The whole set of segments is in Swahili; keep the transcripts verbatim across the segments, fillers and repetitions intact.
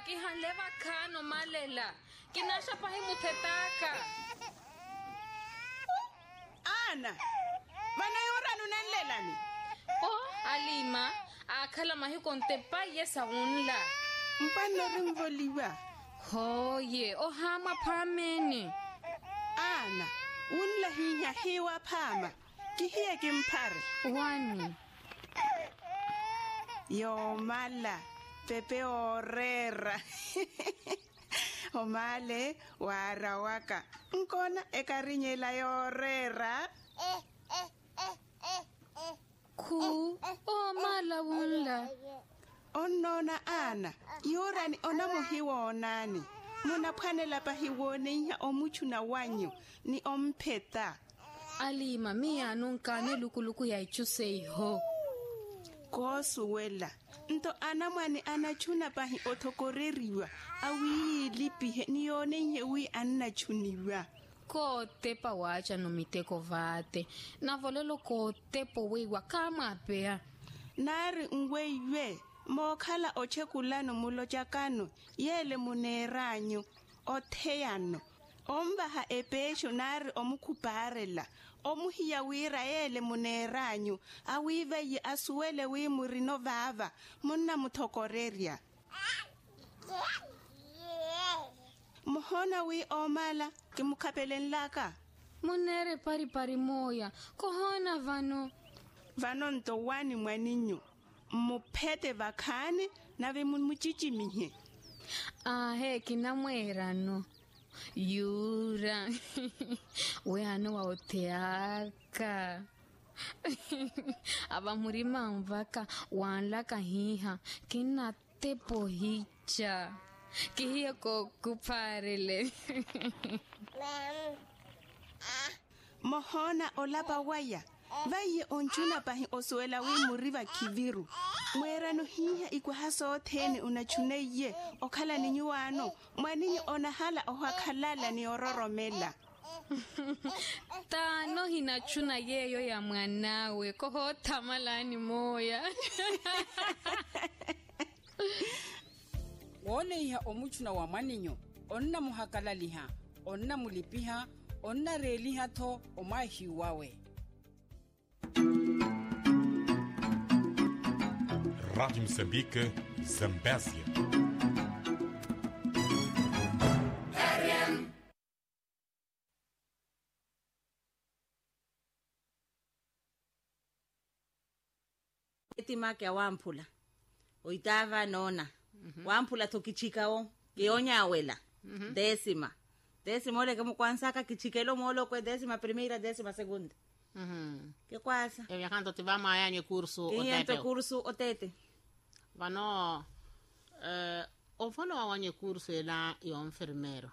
ki hanleva khano malela kinasha pahi muthetaka Ana mana yora nunenlelani oh Alima akhala mahi kontepa yesa unla mpano ringvoliwa hoye o hama phamene Ana unla hiya hiwa phama ki hiya kimphare wani yo mala pepe orera omale wara waka nkona ekarinyela yorera khu o mala unla onona Ana yorani ona mohiwa onani muna phanela pahiwone nya omuchuna wanyu ni ompheta Alima miya nunkane lukuluku ya ichusei ho kosuwela nto ana mwani anachuna pahi othokoreriwa awi lipihe ni yone nye wi anachuniwa ko tepa wacha no miteko vate na volelo ko tepo wiwa kama pea nari ngweiwe mokhala ochekulano mulochakano yele muneranyo otheyano ombaha epesho nari omukhuparela omuhiya wira yele muneranyo awive yi asuwele wi murino vava munna muthokoreria mohona wi omala ke mukhapelen laka munere pari pari moya kohona vano vano nto wani mwaninyo muphete vakhane nave muchichimihe ahe kinamwerano yura we ano wa oteaka aba murima mvaka wanla kahiha kina tepo hicha kihiya ko kuparele mohona olapa waya vaye onchuna pahi osuela wi muriva kiviru mwerano hiya ikwahaso othene unachuneye okhala ninyuano mwaninyi onahala ohakhalala ni ororomela tano hinachuna yeyo ya mwanawe koho tamalani moya wone iha omuchuna wa mwaninyo onna muhakalaliha onna mulipiha onna reliha tho omahiwawe Rádio Moçambique, Zambésia. Etimake wampula oitava nona wampula tokichikao geonyawela décima décima ole como kwansaka kichikelo molo kwe décima primeira décima segunda Mhm. que quasa Eu já canto tive amanhã no curso o quinto tete. curso otete Vano eh o vano awanyo curso ela yo enfermero.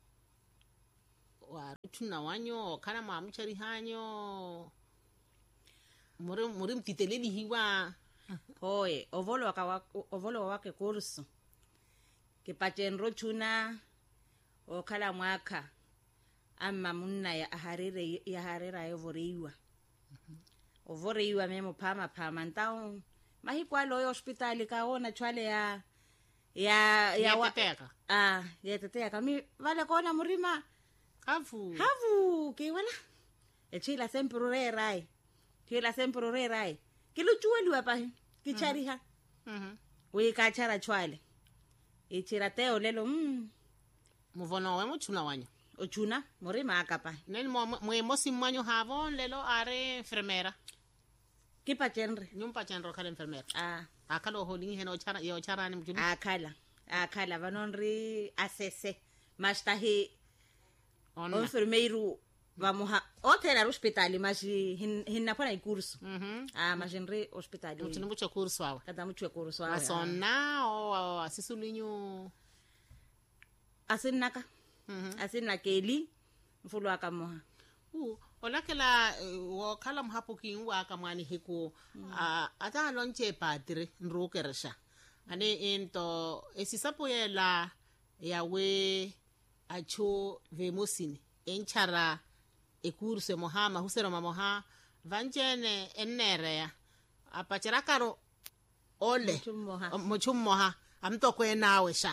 Wa tuna wanyo kana mamuchari hanyo. Muri muri mtiteleli hiwa. oye ovolo waka ovolo wake curso que pachenro chuna okhala mwaka amma munna ya aharire ya harira yovoriwa ovoriwa memo phama phama ntao mahikwalo yo hospital kaona chwale ya ya ya wa- Yeteteka. ah yeteteka mi vale kona murima Kafu. havu ke wala echila sempre rai chila sempre rai kiluchueli wapa kichariha Mhm. we kachara chwale echira teo lelo mm Muvono we muchuna wanyo. ochuna murima akapa Nel mo mo mosi mwanyo havon lelo are enfermera. kipa chenre Nyumpa chandro kale enfermera. ah Akalo holingi heno chara yo chara ni mjuni. akhala akhala vanonri asese mastahi Onna. enfermeiro vamuha otela hospital mas hin- hinna pana curso Mhm. ah mas henri hospital Mutini mucho curso awa. kada mucho curso ah Asona o asisulinyo. asinaka Mhm. asina keli mfulu akamoha Uh, olakela wo kala mhapo kinwa kamani hiku a ata lonche padre nrokeresha ane into esisapo yela yawe acho vemosini enchara ekurse mohama husero mamoha vanjene ennerea apachara karo ole Muchummoha. muchummoha amto kwenawe sha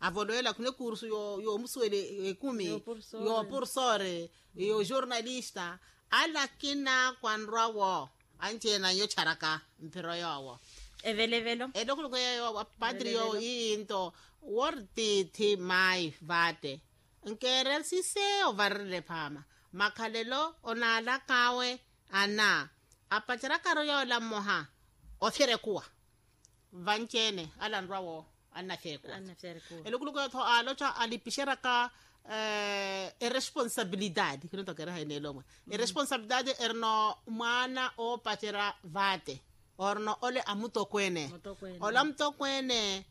avoloela kune kursu yo yo muswele ekumi Yo pursore. yo pursore yo journalista ala kina kwanrwa wo anjena yo charaka mpiro yowo evelevelo elokuluko yo padri yo into worti ti mai vate nkere sise ovarle phama makhalelo onala kawe ana apachara karo yo la moha ofere kuwa vanchene alandwa wo anafekwa anafereko elokuluko to alocha alipishera ka eh irresponsabilidade kino to kera hainelo mo irresponsabilidade erno mwana o pachera vate orno ole amuto kwene Mutokwene. ola mto kwene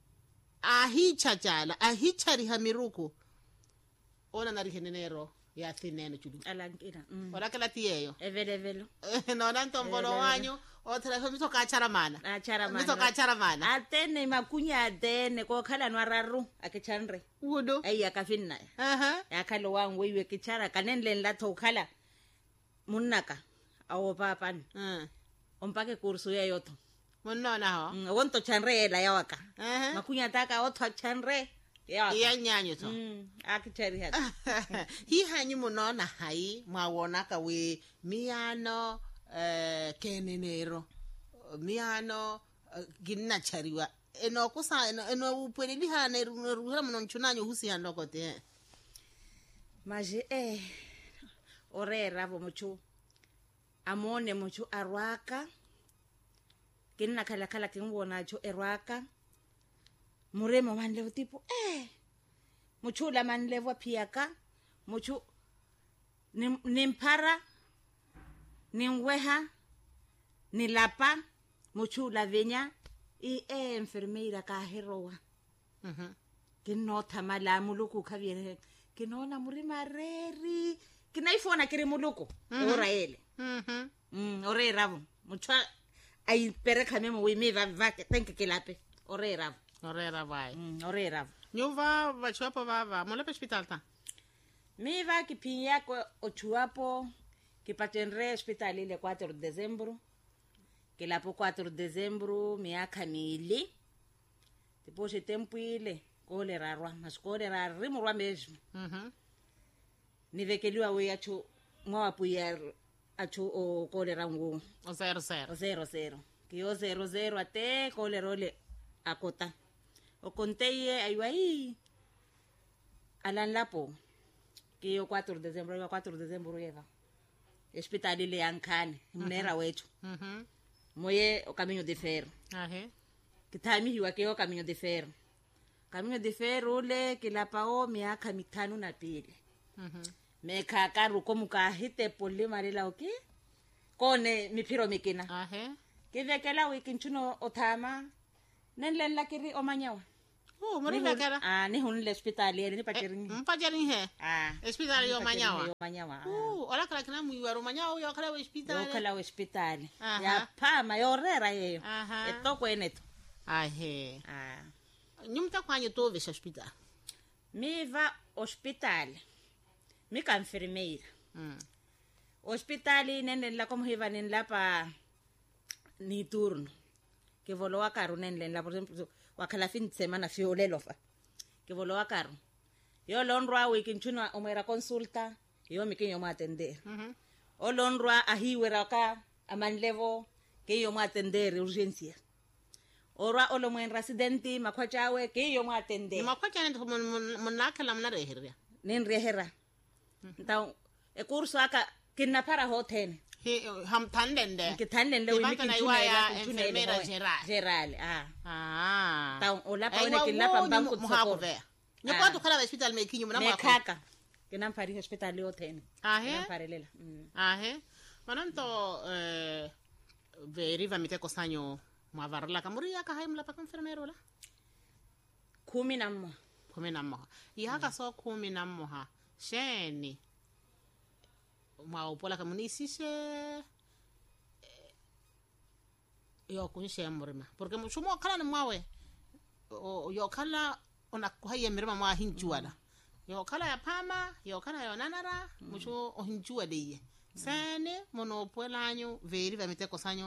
ahicha chala ahicha rihamiruku ona nari henenero ya thinene chulu alankina mm. ola kala tiyeyo evelevelo no nanto mbolo wanyu otra mito kachara mana achara mito mana kachara mana atene makunya atene ko khala nwararu akechanre wudo ai akafinna aha yakalo wangu iwe kichara kanenlen la thokhala munnaka awo papan mm ompake kursu ya yoto munona ho mm, wonto chanre la yawaka aha makunya taka otho chanre yawaka iya nyanyo to mm akichari hat hi hanyu munona hai mwawona ka we miano eh kenenero miano eh, ginna chariwa eno kusa eno eno upweleli hane ruhera muno nchunanyo husi handoko te maje eh orera bo muchu amone muchu arwaka kinna kala kala kinwona cho erwaka muremo manlevo tipo eh muchu la manlevo piaka muchu nim nimpara ninweha nilapa muchu la venya i e enfermeira ka heroa mhm ke notha mala muluku khaviere ke nona muri mareri ke naifona ke re muluku ora ele mhm mm ore ravo muchwa ai pere khame mo we me va va thank ke lape ore ravo orera vai mm ore ravo nyuva vachuapo vava mole hospital ta me va ke pinya ko ochuapo ke patenre hospital ile cuatro de diciembre ke lapo cuatro de diciembre me akhamile tipo se tempo ile ko le rarwa maskole ra rimo rwa mesmo mhm ni vekeliwa we acho mwa puyer acho o kolera ngu o zero zero o zero zero que yo zero zero ate kolerole akota o conteye aywa i alan lapo que yo cuatro de diciembre yo cuatro de diciembre yeva hospital ile yankane mnera wetu mhm moye o caminho de ferro ahe que tami hiwa que o caminho de ferro caminho de ferro le que la pao miaka mitano na pili mhm me kakaru komu ka hite pole marela oke kone mipiro mikina ahe ke vekela we kinchuno othama nenlela kiri omanyawa oh muri vekera ah ni hun le hospital ye ni pachiringi mpajari he ah hospital yo manyawa yo manyawa oh ola kala kana muiwa manyawa yo kala hospital yo kala hospital Aha. ya pama yo rera yeyo Aha. etoko eneto ahe ah nyumta kwanyo to ve hospital mi va hospital mi ka enfermeira mm hospital nenela como hiva nenla pa ni turno que voló a carro nenla por ejemplo wakala fin de semana fiolelo fa que voló a carro yo lonrwa we kinchuna omera consulta yo mi kinyo ma atender mhm o lonrwa ahiwera ka amanlevo que yo ma atender urgencia ora o lo mwen residenti makhwachawe que yo ma atender ni makwakene to munakala mna rehiria nen rehera ntaw e kurso aka kinna para hoten he ham tandende ke thanen le Ke wi banta na iwa ya enfermera general. general ah ah taw ola pa Aiwa, wona kinna pa wo, banku nyu- muhako tsoko vea nyopo to kala hospital me kinyo mna me mwako khaka kinna pari hospital hoten ahe kinna parelela mm. ahe mananto eh veriva miteko sanyo mwavarla kamuri ya ka haimla pa enfermero la kumi na mo kumi na moja ihaka so kumi na moja sheni mwaopola kamunisishe yo kunishe murima porque mushumo kala ni mwawe o yo kala ona kuhaye mirima mwa hinjuala yo kala ya pama yo kala ya nanara mushu o hinjua deye sene mono polanyo veri va miteko sanyo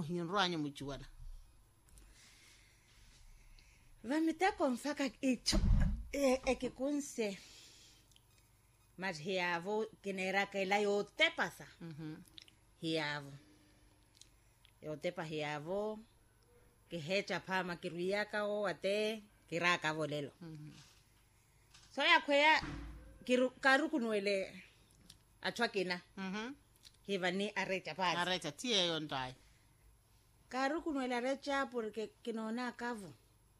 muhinroanyo mujuala va meta con faka icho e e ke kunse mas hiavo kenera ke la yo te pasa Mhm. hiavo yo te pa hiavo ke hecha phama ke ruia ka o ate ke ra ka volelo so ya khwea ke ru ka ru kunwele a tshwakena Mhm. he vani a recha pa Areta tie yo ndai. ka ru kunwele a recha porque ke nona kavo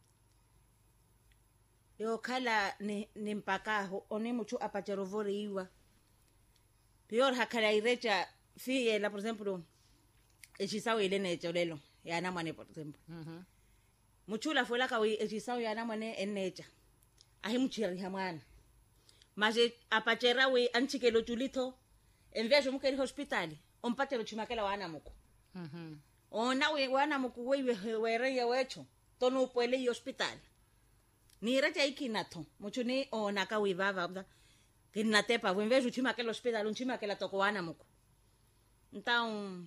yo khala ni ni mpakaho one mucho apachero voreiwa peor hakala irecha fi la por ejemplo echisao ile necho lelo yana mane por ejemplo Mhm. muchula fue la kawi echisao yana mane enecha ahi muchira hamana maje apachera we anchikelo chulito envejo mukeri hospitali ompatelo chimakela wana muko Mhm. ona we wana muko we were ya wecho tonu pele i hospital ni recha ikinato mucho ni ona ka we baba que natepa we envejo chimakela hospital un chimakela toko wana muko então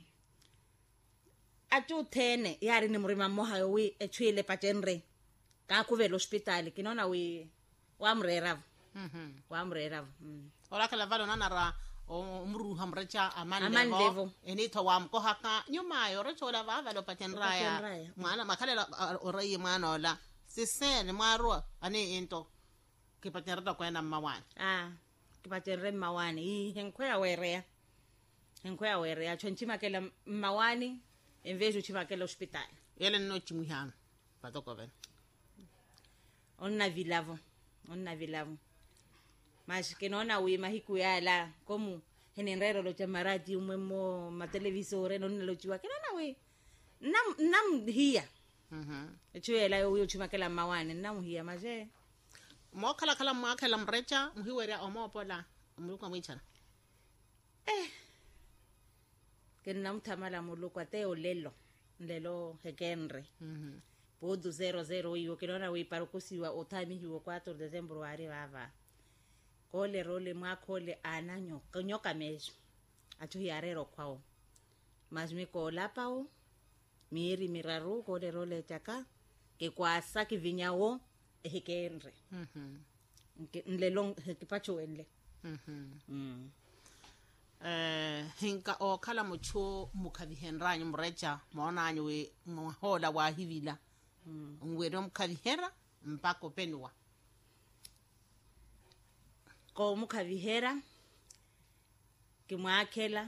atu tene yari ni murima moha we echwile patenre ka kuvela hospital kinona we wa mrera Mhm. wa mrera mm. Ora kala valo nana ra o mru hamrecha aman Aman levo. levo. Eni to wam ko haka nyuma yo recho la va valo paten raya. raya. Mwana makale la ora mwana ola. Sisen maro ani into ke paten rada kwena mawan. ah ke patenre mawani i henkwa werea henkwa werea chonchima kela mawani envejo chima kela hospital Yele no chimuhan. Patoko ven. onna vilavo onna vilavo mas que nona we mahiku yala como henenrero lo chamarati umemo ma televisore non lo chiwa que nona we nam nam hia Mhm. echuela yo chima kela mawani nam hia maje Mo kala kala mo kala mrecha mhiwere o mo pola. Mruko mwichana. que nam tamala muluko ate olelo lelo hekenre Mhm. Podo zero zero iyo que nona we para kusiwa o time hiwo cuatro de dezembro ari vava kole role mwa kole ananyo nyoka mejo atu yarero kwao mas mi kola pao miri miraru kole role chaka que kwasa que viñao ehekenre Mhm. que nlelo que pacho enle Mhm. mm eh hinka o kala mucho mukhavihenra nyu mrecha mona nyu we hola wa hivila ngwero mkhavihera mpako penwa ko mukhavihera que mwakela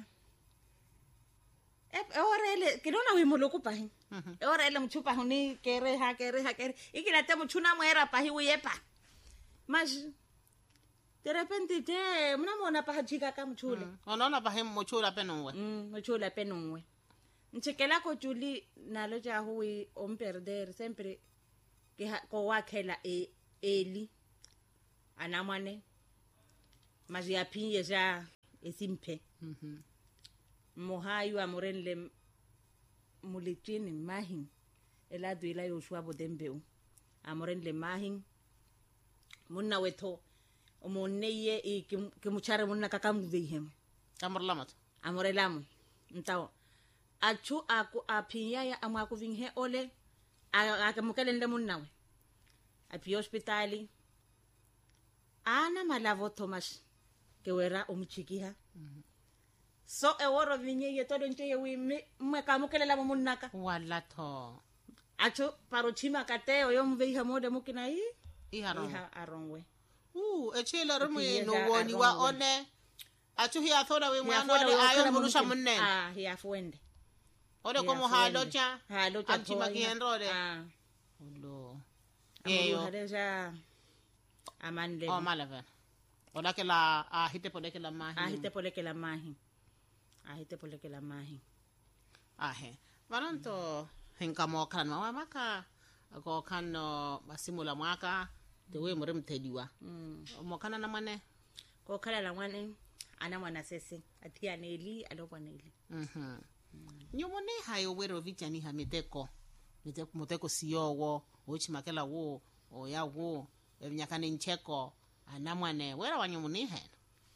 e orele que nona we moloku pahi e orele mchupa huni kere ha kere ha kere ikila te mchuna mwera pahi uyepa mas de repente te mna mona paha chika ka mchule onona ba hem mochula penwa mm mchula penongwe nchekela ko juli nalo ja hui om perder sempre que ko wakela e eli anamane mas ya pinye ja esimpe mhm mohayo amorenle mulitini mahin eladu ila yoshua bodembeu amorenle mahin munna weto omoneye e ke muchare munna kakamvehem amorlamat amorelamu ntawo achu aku apinya ya amaku vinhe ole akamukelende munnawe api hospitali ana malavo Thomas que wera umchikiha so e woro vinye ye todo nche ye wi me kamukelela munnaka wala to achu parochima kateo yo mveiha mode mukina yi iharo iha arongwe u echela rumu Ipiye no za woni wa arongwe. one achu hi athola we mwana Hiafona ole we ayo okhala murusha mumkin- munne ah hiafuende ode komo halocha halocha antima kiendrode ah lo eyo eyo haleja amande o malave ola ke la a hite pode ke la mahi ahite poleke la mahi ahite poleke la mahi ahe vanonto hinka mo kan mama maka ko kan no masimula mwaka de we muri mtediwa mm mo kana na mane ko kala la mwane ana mwana sese atia neli alokwa neli mhm nyomone hayo wero vichani ha miteko miteko muteko siyowo uchimakela wo o ya wo enyakane ncheko ana mwane wera wanyomone he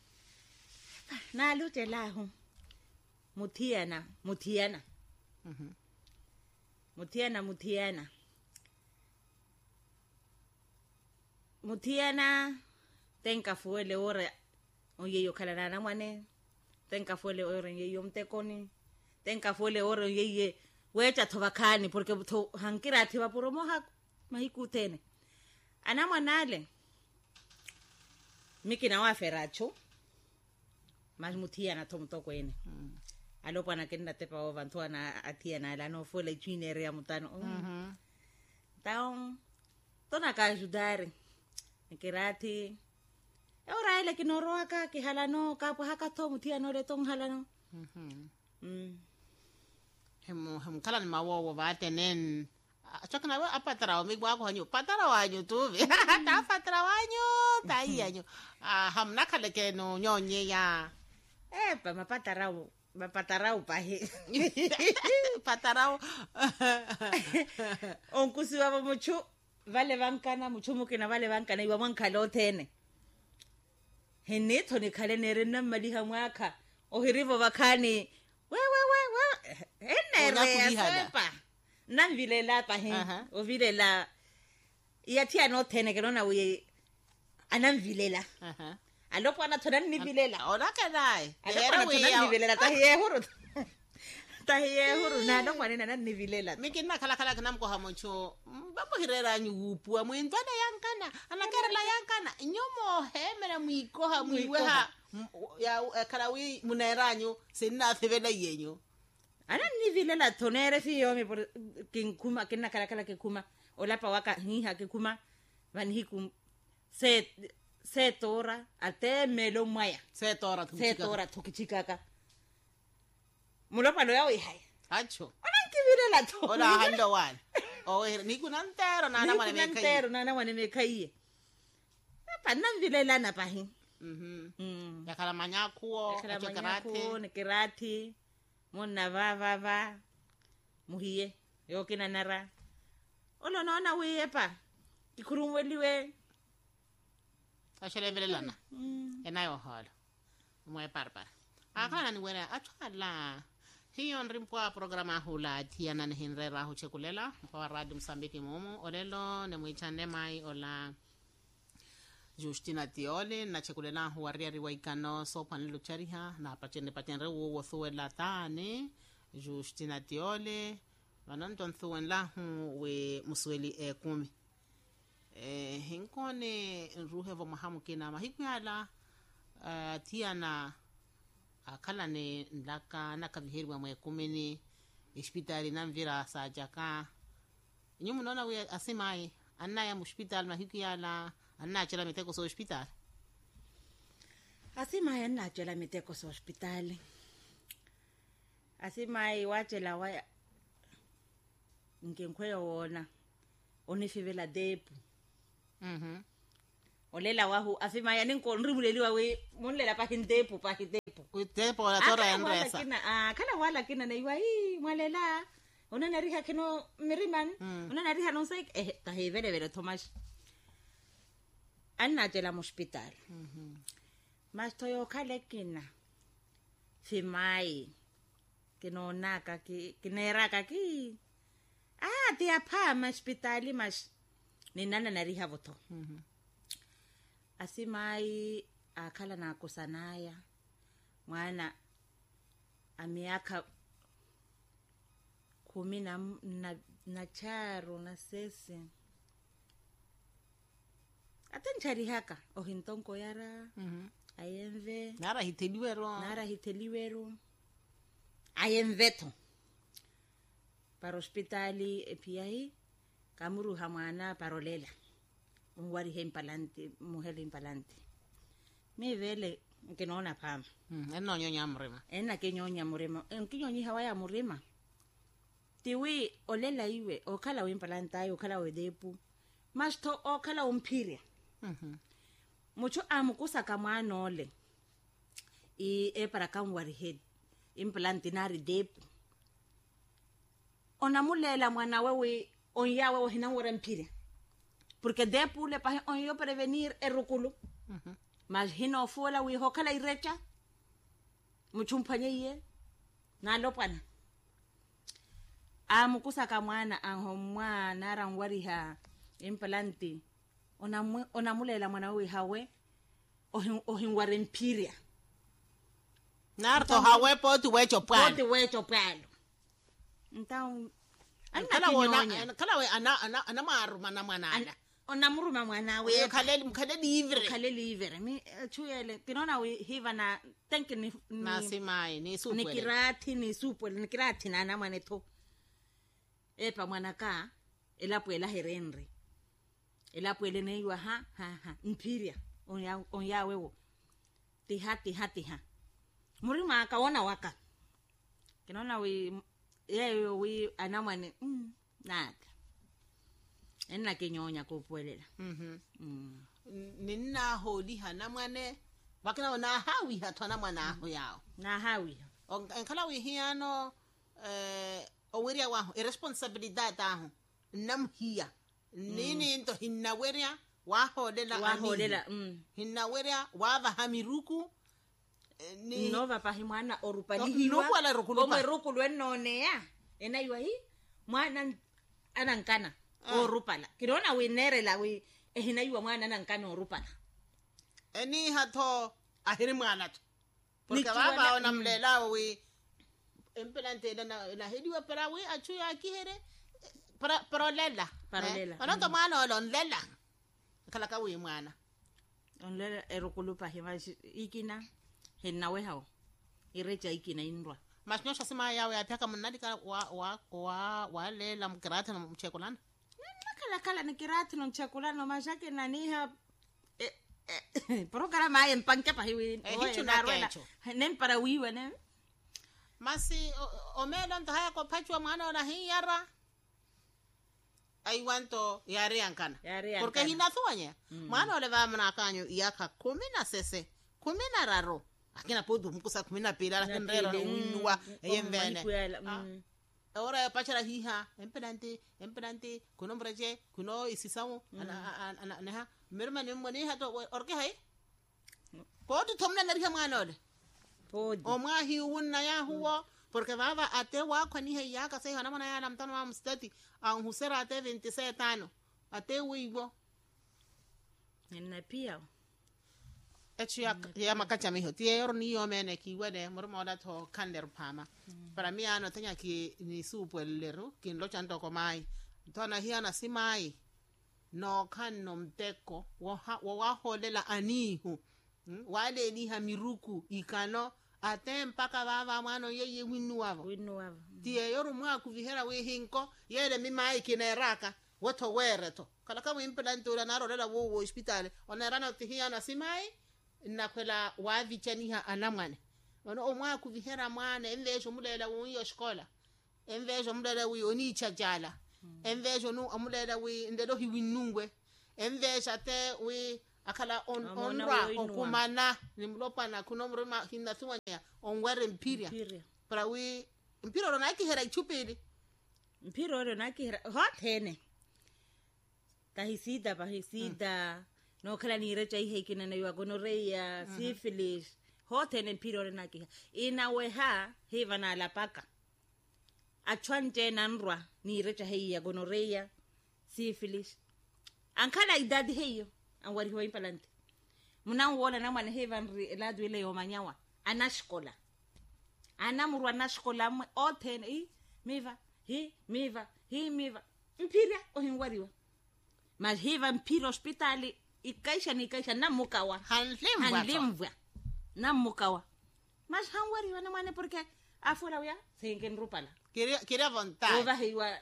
na lute lahu mutiana mutiana mhm mutiana mutiana muthiana tenka fuele ore oye yo kala na ngwane tenka fuele ore ye yo mtekoni tenka fuele ore ye ye wecha thobakhani porque hankira thiba poromo ha mahikutene ana mwanale mikina wa feracho mas muthiana thomtoko ene mm. alopo ana kenda tepa o vantuana atiana la no fuele chinere ya mutano mhm taon tona ka ajudare kirati ora ile kinoroaka kihalano kapo hakato muthiano le tong halano mhm mm hemu hemu kala ni mawowo vatenen achokana we apatara mi gwa ko nyu patara wanyu tu ta patara wanyu ta yanyu ah hamna kale ke no nyonye ya eh pa mapatara mapatara upahe patara onkusi wa muchu vale vankana muchu mukina vale vankana iwa mwankalo tene henetho ni khale nere na maliha mwaka ohirivo vakani we we we we enere asepa nanvilela pa he ovilela yathi ano tene ke nona uye anamvilela aha alopo ana thona nivilela ora ka dai era we nivilela ta ye huru ta ye huru na no mwane na nivilela mikina khala khala kana mko hamocho babo hirera nyupu amwe ntwana yankana anakarela yankana nyomo hemera mwiko ha mwiwe ha ya karawi muneranyo sinna thevela yenyo ana nivilela thonere fiyo mi por kinkuma kinna kala kala ke kuma olapa waka hiha ke kuma van hikum se se tora ate melo maya se tora se tora thukichikaka mulapa lo yawe hai acho ana kivilela to ola hando wan o ni kunantero nana mane mekai kunantero nana mane mekai apa nanvilela na pahi mhm mm yakala manyakuo achokarate ne kirati monna va va va muhiye yokina nara ono nona we pa ikurumweliwe ashele velelana enayo holo mwe parpar akana ni wena atwala hiyo nrimpwa programa hula tiana ne hinrera hu chekulela kwa radio Msambiki momo olelo ne mwichane mai ola Justina Tiole na chekulela hu waria riwaikano so panelo chariha na pachene patenre wo wo thuela tane Justina Tiole wananton thuela hu we musweli e kumi eh hinkone ruhe vo mahamu kina mahikwala uh, tiana akala ne ndaka nakavihirwa mwe kumeni hospitali namvira sajaka nyumu nona we asimai anna ya hospital mahikwala anna chela miteko so hospital asimai anna chela miteko so hospital asimai wachela wa ngenkweyo wona onifivela depu mhm olela wahu afima ya ninko nrimuleliwa we monlela pa hindepu pa hindepu utepo la tora endresa kina ah kala wala kina na iwa hii mwalela unana riha kino miriman Mm. unana riha non sai eh ta hevele vele Thomas anna jela hospital mhm mas toyo kale kina fimai kino naka ki kineraka ki ah dia pa hospitali mas ninana na riha voto mhm asimai akhala na kusanaya mwana amiaka kumi na na, na charo na sese atenchari haka ohintonko yara mhm ayenve nara hiteliwero nara hiteliwero ayenveto para hospitali epiai kamuru hamana parolela umwari hempalante mujer hempalante me vele que no na pam mhm eno nyonya mrema ena ke nyonya murema en ke nyonyi hawa ya murema tiwi olela iwe okala wempalanta ayo okala wedepu masto okala umpiria mhm mucho amukusa kama nole i e para kamwari head implant nari depu onamulela mwana wewe onyawe wo hina wora mpiria porque depu le pa on yo prevenir erukulu mhm mas hino fola wi hokala irecha muchumpanye ye na lopana amukusa ka mwana anho mwana rangwari ha implanti ona mu- ona mulela mwana we hawe ohin ohin warempiria narto hawe poti wecho pote pwani wecho palo então kala wona kala we ana ana ana maru mana mwana ona muruma mwana we we khaleli mkhaleli ivre khaleli ivere mi chuyele kinona we hiva na thank ni na simai ni ni supwe kirati ni supwe ni kirati na na mwana to epa mwana ka elapo ela herenre elapo ele ne ywa ha ha ha impiria onya onya wewo ti hati hati ha murima akaona waka kinona we yeye we anamwane mm naka enna kenyonya kopwelela mhm mm ninna holi hana mwane wakina na hawi hatwana mwana aho yao na hawi enkhala we hiano eh oweria waho irresponsibilidad aho nam hiya nini into hinna weria waholela waholela mm hinna weria wava hamiruku eh, ni nova pa himwana No, orupalihiwa no wala rukulupa. ome rukulu enone ya ena ywa hi mwana anankana orupala kirona we nerela we ehina ywa mwana anankana orupala eni hato ahiri mwana tu porque Nikiwa baba na- ona mm. mlela we empelante na na hedi wa para we achu ya kihere para parolela Parolela, ona to mwana ona lela kala ka we mwana onle erukulu pa hima ikina henna we hao irecha ikina inrwa masnyosha sima yawe apaka mnadi ka wa wa wa wa lela mkrata na mchekolana nakala kala nikirati no chakula no mashake naniha eh, eh, programa ay empanke pa hiwi Eh, hicho na kecho. nem para wiwa ne masi o- omelo ndo haya ko pachwa mwana ona hiyara ai wanto yare ankana Yare porque ankana. hinathuanya mwana ole va mna kanyo yaka kumi na sese kumi na raro akina podu mkusa kumi na pila la kendera winwa yemvene ora pachara hiha empedante empedante kuno mreje kuno isisamu ana ana neha merma ne moni hato orke hai podu thomna nariha mwana ole pod o mwa hi wunna ya huwa porque baba ate wa kwani he ya ka sai hana mana ya lamtano wa mstati an husera ate veintisiete ano ate wigo na pia echu ya ya makacha miho tie yor ni yo mene ki wede murmo da to kander pama para mi ano tanya ki ni supu leru kin lo chanto ko mai to na hi ana simai no kan no mteko wa ha- wa wa holela anihu Mm, wale ni hamiruku ikano ate mpaka baba mwana yeye winu wavo winu wa tie yoru mwa kuvihera we hinko yele mima ikineraka woto wereto kala kama implant ura naro lela wo wo hospital onerana tihia na simai na kwela wavi chaniha anamwane ono omwa kuvihera mwana envesho mulela wo yo shkola envesho mulela wo oni chajala envesho nu amulela we ndelo hiwinungwe envesha te we akala on Amona onra we inua. okumana nimlopana kunomrema hinathuanya onwere mpiria Mpiria. para we mpiro rona ikihera ichupili mpiro ore nakihera hothene kahisida pahisida no kala ni recha ihe kina na ywa gonorrhea syphilis hothene mpiro ore nakiha ina we ha hiva na lapaka achwante nanrwa ni recha hei ya gonorrhea syphilis ankala idadi heyo anwari ho impalante munawona na mwana hiva ladu ile yo manyawa anashkola anamurwa nashkola mwe othene i miva hi miva hi miva mpiria ohingwariwa mas hiva mpira hospitali ikaisha ni ikaisha na mukawa hanlimva hanlimvwa na mukawa mas hangwariwa na mwana porque afula uya sengen rupala kiria kiria vonta ova hiwa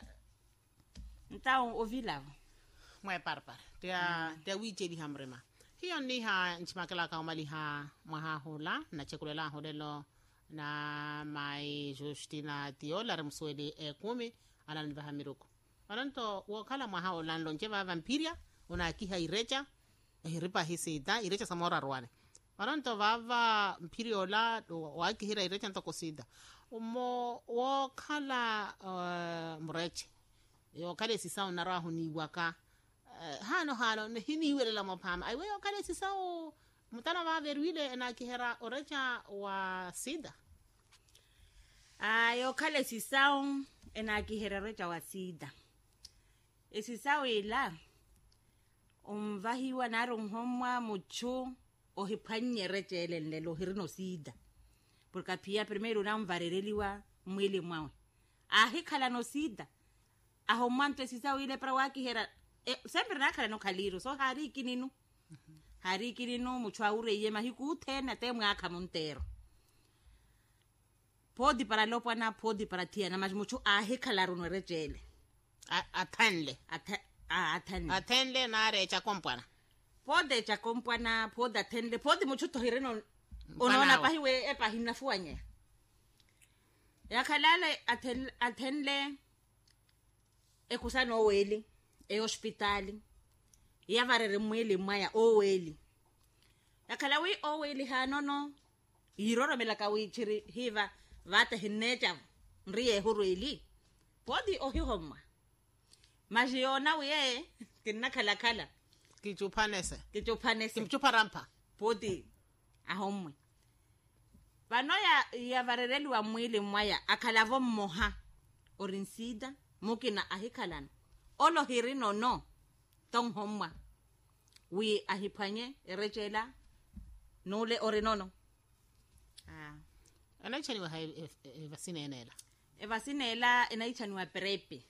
ntao ovilavo mwe parpar tia tia wiche di hamrema hiyo ni ha nchimakela ka mali ha maha hola na chekulela hodelo na mai Justina tiola remswede e kumi ana ni bahamiruko ananto wakala maha hola lonje va vampiria una kiha irecha hiripa hisida irecha samora rwane ananto vava mpiriola wa kihira irecha ntoko sida umo wakala uh, mreche yo kale sisa unara huni waka uh, hano hano ne hini wele la mapama ai weyo kale sisa o mutana va verwile na kihera orecha wa sida ayo khale sisao ena kihererecha wasida esisao ila umvahiwa naro homwa mucho o hipanyere tselele lo hirino sida porque pia primero na mvareleliwa mwili mwawe ahikala no sida aho manto sisa ile para waki hera e, sempre nakala no kaliro so hari kininu hari kininu mucho aure ye mahiku tena te mwaka montero podi para lopo na podi para tia na mas mucho ahikala no rejele athanle athanle athanle na recha kompana pode cha kompana poda athanle podi mucho to hireno unaona pahiwe epa hinafuanya yakhalale athel athenle ekusana oweli e hospitali yavarere mwili mwaya oweli yakhalawi oweli hanono yiroro melaka wichiri hiva vata hineja nriye hurweli podi ohihoma majiona wiye kinakhala khala kichupanese kichupanese kimchuparampa podi ahomwe vanoya yavarereliwa mwili mwaya akhalavo mmoha orinsida mukina ahikhalana olo hirino no tong homwa wi ahipanye erechela nole orinono ah anaichani wa vasinenela evasinela enaichani wa prepe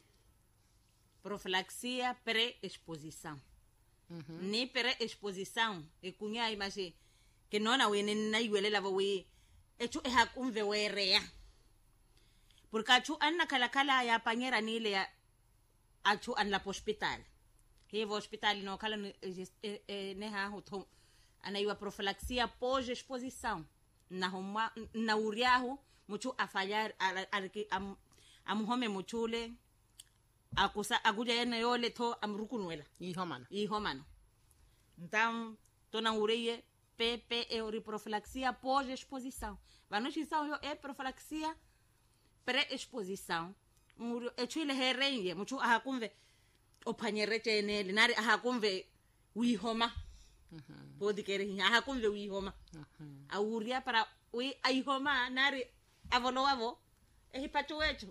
prophylaxia pre-exposição mm-hmm. ni pre-exposição ekunya imaje kenona wene naiwelela vo we echu ehakumve werea porque achu anna kala kala ya panyera nile ya achu an la hospital hevo hospital no kala ne ha hoto anaiwa prophylaxia pós exposição na homa na uriahu muchu afallar am amhome muchule akusa aguja yene yole to amrukunwela ihomano ihomano então tona ureye pepe e ori prophylaxia pós exposição vanochição yo e prophylaxia pre-exposição muri echile herenge muchu ahakumve opanyere chenele nari ahakumve wihoma mhm podi kere ahakumve wihoma mhm auria para wi aihoma nari avoloavo ehipacho wecho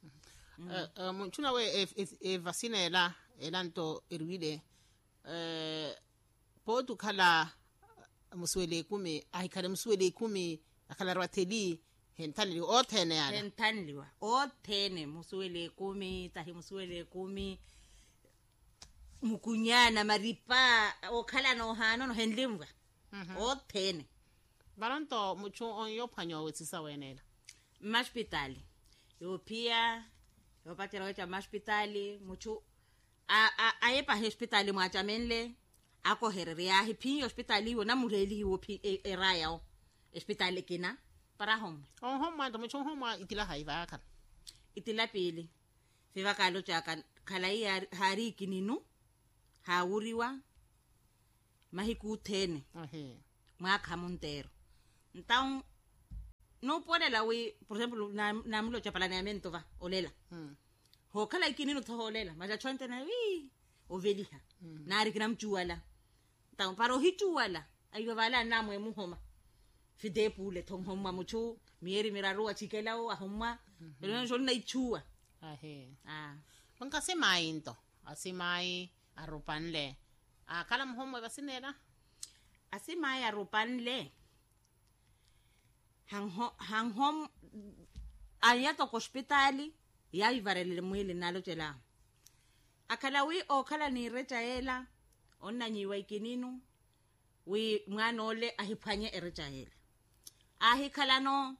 eh muchuna we e vacinela elanto erwide eh podu kala muswele kumi ahikale muswele kumi akala rwateli hentani o tene yana hentani wa o tene muswele kumi tahi muswele kumi mukunyana maripa o kala no hano no hendlimva mm-hmm. o tene baranto mucho on yo panyo wetisa wenela hospitali yo pia yo patela wecha hospitali mucho a a ayepa hospitali mwachamenle ako hereria hipi hospitali yo na mureli yo pi eraya hospitali kina para home on home ndo mucho home itila haiva kan itila pili fiva kalo chaka kala ya hari kininu hauriwa mahiku tene ahe mwaka montero então no pode la we por exemplo na na mulo cha planeamento va olela mm. ho kala ikininu to olela maja chonte na wi oveliha mm. na ari kina mchuala então paro hichuala ayo vala na mwe muhoma fide pule tong homa muchu mieri miraro achikela o ahoma pero no na ichua ahe ah onka se mainto asimai arupanle akala mhomo vasinela asimai arupanle hang hang hom ayato hospitali ya ivarele mwili nalo chela akala wi o kala ni rechaela onna nyiwa ikininu wi mwana ole ahiphanye erechaela ahikala no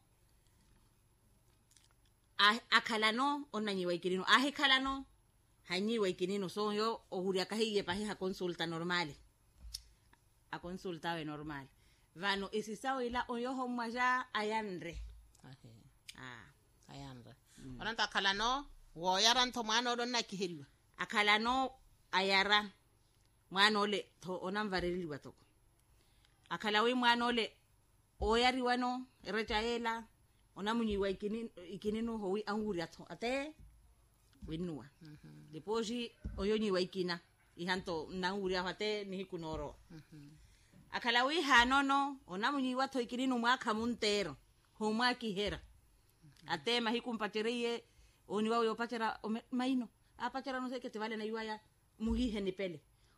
ah akala no onna nyiwa ikininu ahikala no hanyiwa ikininu so yo ohuria kahiye pahi ha consulta normale a consulta we normal vano isisawo ila oyoho mwaja ayanre ahe ah ayanre mm. Onanta kala no wo yaran to mano don nakihilwa akala no ayara mwana ole to onamvareli watoko akala we mwana ole oyari wano rechaela onamunyiwa ikininu ikininu howi anguri ato ate winua mhm depois oyonyiwa ikina ihanto nanguri afate ni kunoro mhm akala wi hanono onamunyiwa to ikininu mwaka muntero homa kihera ate mahikumpacherie oniwa yo pachera maino apachera no sé que te vale na iwaya muhihe ni pele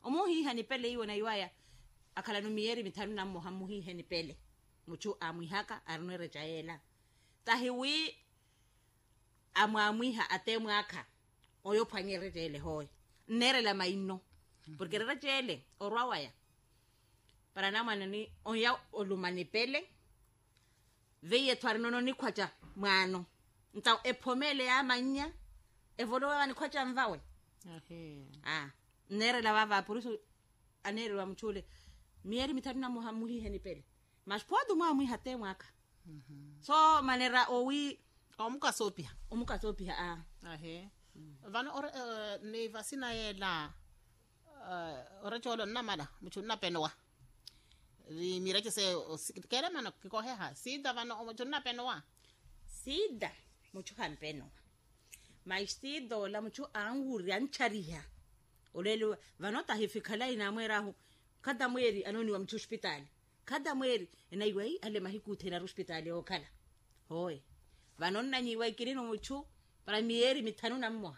omuhiha ni pele iwe na iwaya akala no mieri mitanu na mo hamuhihe ni pele muchu amuhaka arno rejaela tahiwi amwamuiha atemwaka oyo phanyere jele hoy nere la maino porque rejele orwawaya para na manani oya olumani pele veye twarino ni kwacha mwano nta ephomele amanya evolowa ni kwacha mvawe ahe ah nere la baba por eso anere wa mchule mieri mitatu na muhamuhi ni pele mas podo mwamu hate mwaka so manera owi omuka sopia omuka sopia ah ahe vana or uh, ni vasina yela uh, ore cholo na mala muchuna penwa ri mireke se kere mano kiko heha sida vana muchuna penwa sida muchu kampeno mas sido la muchu anguri anchariha olelo vanota hifikala ina mwera hu kada mweri anoni wa mchu hospitali kada mweri na iwai ale mahiku tena hospitali okala hoy vanonna nyiwa kirino muchu para mieri mitanu na mwa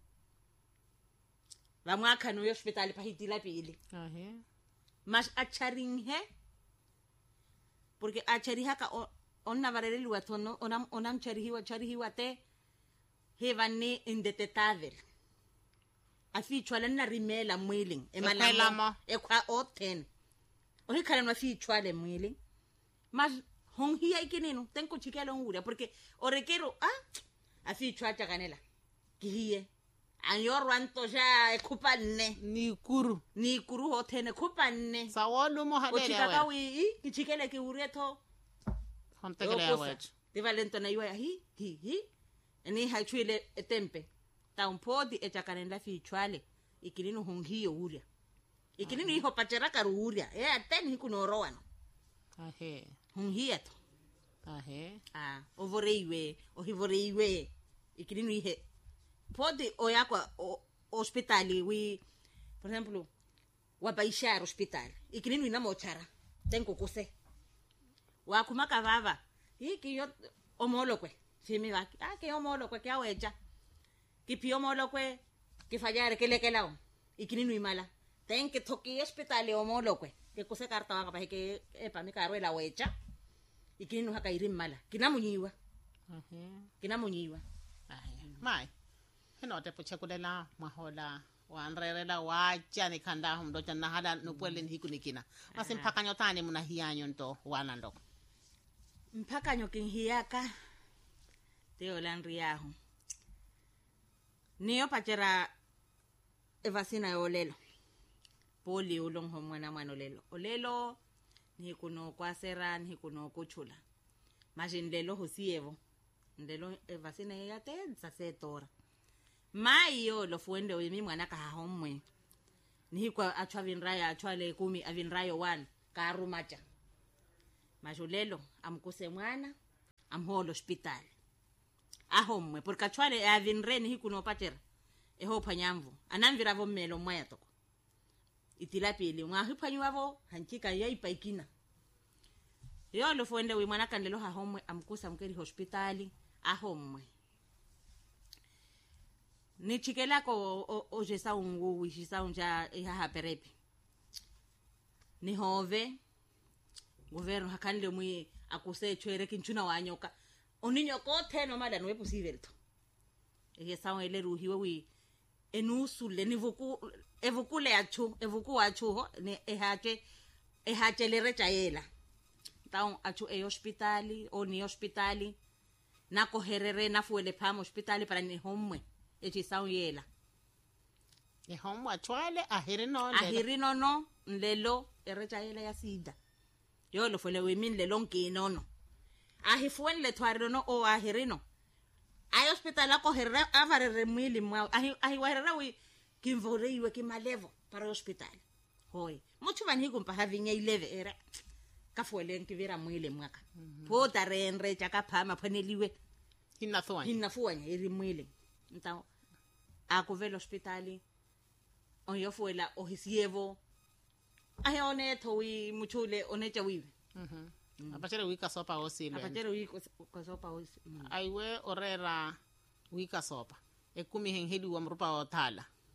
vamwaka no hospitali pahitila pili ahe mas acharinhe porque achariha ka onna vareli watono onam onam charihi wa charihi wate hevani indetectable afichwa lana rimela mwili emalamo ekwa oten ohikala no afichwa le mwili mas honghia ikinino tenko chikelo ngura porque orekero ah afichwa chakanela kihiye anyorwa ntoja ekupanne ni kuru ni kuru hotene kupanne sawolu mo halele ochikaka wi kichikele ki ureto hontegele yawe de valento na iwa hi hi hi ni hachwile etempe ta un podi e chakanela fichwale ikilino hongiyo uria ikilino iho pachera karuria e ateni hikunorowana ahe hongiya to ahe ah overeiwe ohivoreiwe ikilino ihe podi oyakwa hospitali wi por ejemplo wa baishar hospital ikilino ina mochara tenko kuse wa kumaka baba hiki yo omolokwe fimi waki ah ke omolokwe ke aweja kipi omolokwe kifanyare kelekelao ikilino imala tenke toki hospital omolokwe ke kuse karta waka bahike epa mikaro ela wecha ikilino haka irimala kinamunyiwa ahe kinamunyiwa ahe mai henote puchekulela mahola wanrerela wacha ni kanda humdo chana hala nupwele hikunikina masi mpaka nyotani muna hiyanyo nto wana ndo mpaka nyokinhiaka teo landriaho niyo pachera evasina yolelo poli ulongho mwana mwana olelo olelo ni kuno kwasera ni kuno kuchula majindelo hosievo ndelo evasina yate sasetora mayo lo fuende wimi mwana ka homwe ni kwa achwa vinraya achwa le kumi avinrayo one ka rumacha majulelo amkuse mwana amholo hospital ahomwe porque achwale avinreni hikuno patera eho phanyamvu anamvira vo mmelo moya toko itilapili ngwa hiphanywa hanchika yaipaikina yo lo fuende wi mwana kandelo ha homwe amkusa mkeri hospitali ahomwe ni chikela ko o jesa ungu wishisa unja iha haperepi ni hove governo hakanle mwi akuse chwere kinchuna wanyoka oninyo kote no mala no posivelto e sawo ele ruhiwe wi enusu le nivuku evukule achu evuku achu ho ne ehache ehache le rechaela taun achu e hospitali o ni hospitali na koherere na fuele pam hospitali para ni homwe echi sawo yela e homwa chwale ahirino ahirino no nlelo erechaela ya sida yo lo fue le wimin le lonki nono ahi fuen le twarino no o ahirino ay hospital a coger a varere mwili mwa ahi ahi warera wi kimvore iwe kimalevo para hospital hoy mucho van higo pa havinga ileve era ka fuele nkivira mwili mwaka po tarenre chaka phama phaneliwe hinna thwanya hinna fuanya iri mwili nta a kuvela hospitali on yo fuela o hisievo ahe one thowi muchule onecha wiwe mhm apachere wika sopa osile apachere wika sopa osi aiwe orera wika sopa ekumi henhedi wa mrupa othala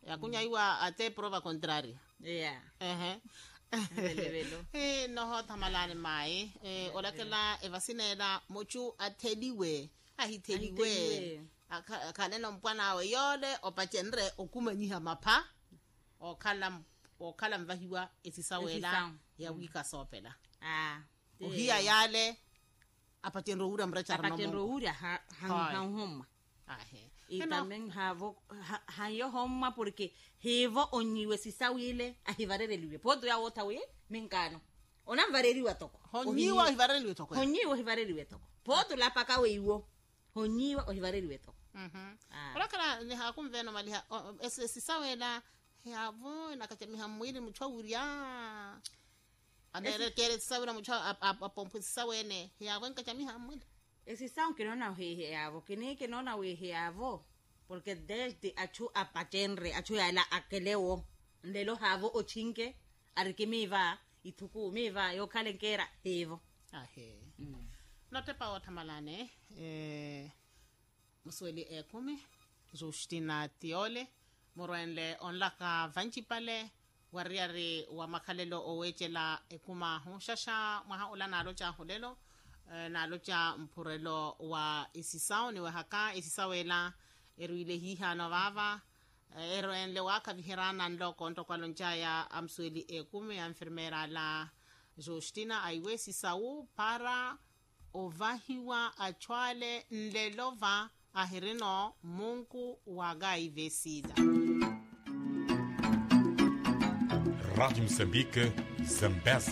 ya kunyaiwa ate prova contraria yeah ehe Belebelo. eh no tamalane mai eh olakela evasinela mochu atheliwe ahitheliwe Ahitheliwe. akhanena mpwana we yole opathenre okumanyiha mapha okhala okhala mvahiwa esisawela Esisao. ya wika sopela ah ohia yale apathenro ura mracha Apathenro ura ha ha Hai. homa. ahe Y Eno, también havo ha yo homa porque hevo onyiwe sisawile ahivareleliwe. Podo ya wota we minkano. Ona vareliwa toko. honyiwa ivareliwe toko Honyiwa hivareliwe toko. Podo la paka we iwo. Honyiwa hivareliwe toko. mhm Ah. olakela ni hakumveno maliha esisawela yavo nakachamiha mwili mchwauria anere kere sisawela mchwa apompu sisawene yavo nkachamiha mwili Esi sound que no na he avo, que ni que no na we he avo. Porque desde achu apachenre, achu ya la akeleo, de los avo o chinque, arque me va, y tuku me va, yo kalenkera, evo. ahe note pa othamalane eh musweli ekumi Justina Tiole morwenle onlaka vanchipale wariari wa makhalelo owechela ekuma hushasha mwaha ula nalo cha hulelo eh, nalo cha mpurelo wa isisao ni wahaka isisawela eruile hiha no vava eh, erwenle waka vihirana nloko ntoko lonjaya amsweli ekumi enfermera la Justina aiwe sisau para ovahiwa achwale nlelova ahirino mungu wagaivesida. Rádio Moçambique, Zambésia.